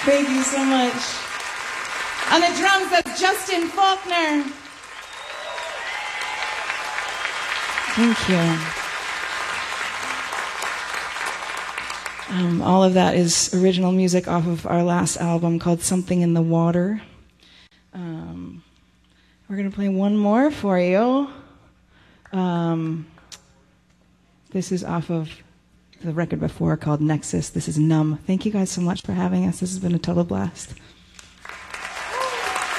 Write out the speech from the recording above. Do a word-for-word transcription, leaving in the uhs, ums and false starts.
Thank you so much. On the drums, that's Justin Faulkner. Thank you. Um, all of that is original music off of our last album called Something in the Water. Um, we're going to play one more for you. Um, this is off of the record before called Nexus. This is Numb. Thank you guys so much for having us. This has been a total blast.